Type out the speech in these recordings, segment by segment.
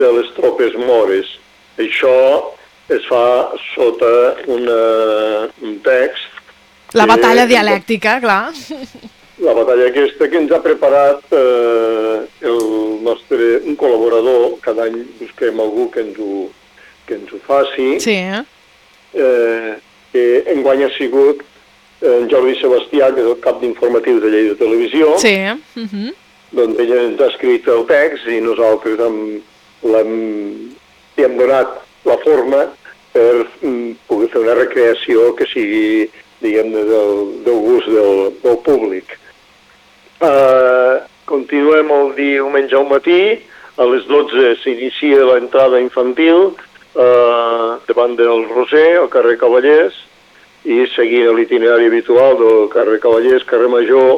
de les tropes mores. Això es fa sota un text. La batalla dialèctica, clar. La batalla aquesta que ens ha preparat un col·laborador. Cada any busquem algú que ens ho faci. Sí, que enguany ha sigut en Jordi Sebastià, que és el cap d'informatius de Lleida Televisió. Sí. Doncs ella ens ha escrit el text i nosaltres li hem donat la forma per poder fer una recreació que sigui, diguem-ne, del gust del públic. Continuem el diumenge al matí, a les 12 s'inicia l'entrada infantil davant del Roser, al carrer Cavallers, i seguint l'itinerari habitual del carrer Cavallers, carrer Major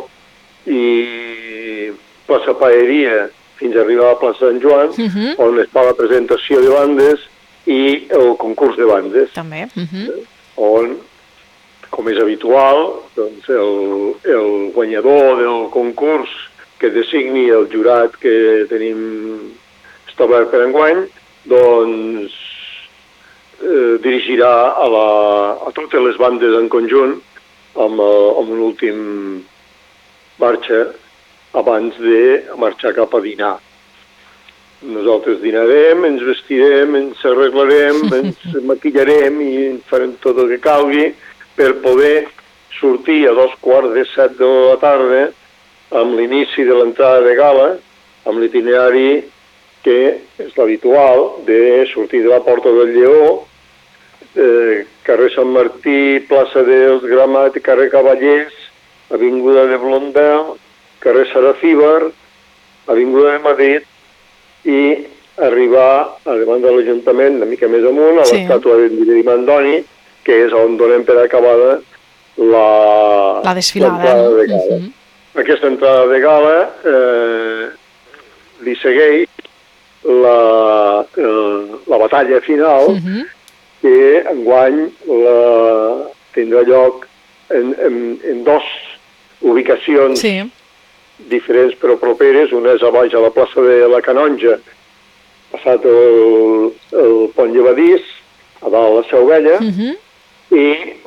i plaça Paeria fins a arribar a plaça Sant Joan, on es fa la presentació de bandes i el concurs de bandes. També. On, com és habitual, doncs el guanyador del concurs que designi el jurat que tenim establert per enguany, doncs dirigirà a totes les bandes en conjunt amb un últim marxa abans de marxar cap a dinar. Nosaltres dinarem, ens vestirem, ens arreglarem, ens maquillarem i farem tot el que calgui per poder sortir a 6:15 de la tarda amb l'inici de l'entrada de gala, amb l'itinerari que és l'habitual de sortir de la Porta del Lleó, carrer Sant Martí, plaça dels Gramat, carrer Cavallers, avinguda de Blondel, carrer Saracíbar, avinguda de Madrid, i arribar a davant de l'Ajuntament, una mica més amunt, a l'estàtua de Mandoni, que és on donem per acabada la desfilada de gala. Aquesta entrada de gala li segueix la batalla final, que enguany tindrà lloc en dos ubicacions diferents però properes. Una és a baix a la plaça de la Canonja, passat el pont Llevadís, a dalt la Seu Vella, i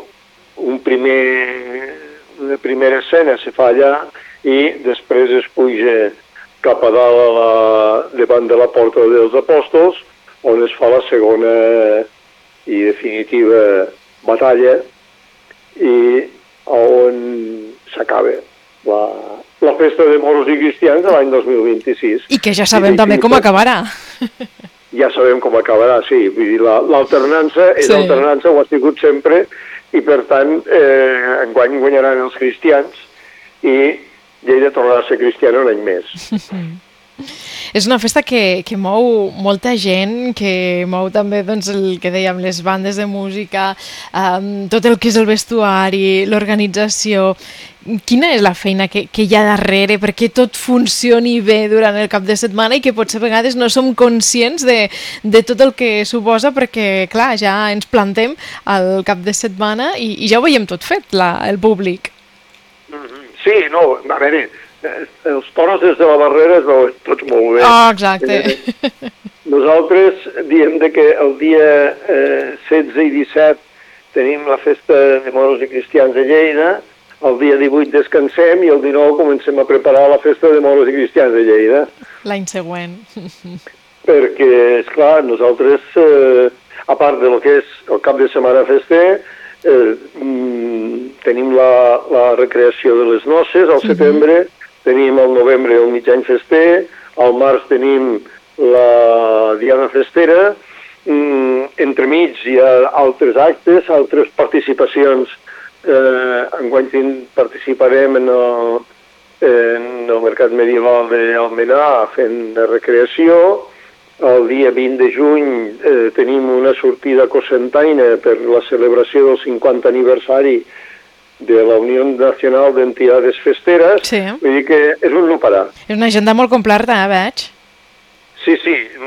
una primera escena se fa allà i després es puja cap a dalt davant de la Porta dels Apòstols, on es fa la segona i definitiva batalla i on s'acaba la festa de moros i cristians de l'any 2026. I que ja sabem també com acabarà. Ja sabem com acabarà, sí. Vull dir, l'alternança és alternança, ho ha sigut sempre, i per tant enguany guanyaran els cristians i Lleida tornarà a ser cristiana un any més. És una festa que mou molta gent, que mou també doncs, el que dèiem, les bandes de música, tot el que és el vestuari, l'organització. Quina és la feina que hi ha darrere perquè tot funcioni bé durant el cap de setmana i que potser a vegades no som conscients de tot el que suposa perquè, clar, ja ens plantem al cap de setmana i ja ho veiem tot fet, el públic. Sí, no, a veure, els toros des de la barrera es veuen tots molt bé. Exacte. Nosaltres diem que el dia 16 i 17 tenim la festa de moros i cristians de Lleida, el dia 18 descansem i el 19 comencem a preparar la festa de moros i cristians de Lleida. L'any següent. Perquè, esclar, nosaltres, a part del que és el cap de setmana fester, tenim la recreació de les noces al setembre, tenim al novembre el mig any fester, al març tenim la diada festera, entremig hi ha altres actes, altres participacions. Enguany participarem en el Mercat Medieval d'Almenar fent recreació. El dia 20 de juny tenim una sortida cosentaina per la celebració del 50 aniversari de la Unió Nacional d'Entitats Festeres. Sí. Vull dir que és un no parar. És una agenda molt completa, veig. Sí.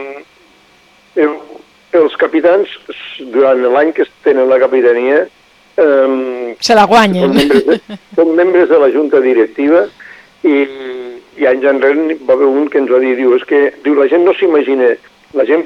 Els capitans, durant l'any que tenen la capitania, se la guanyen. Són membres de la junta directiva i anys enrere va haver un que ens va dir, diu, la gent no s'imagina, la gent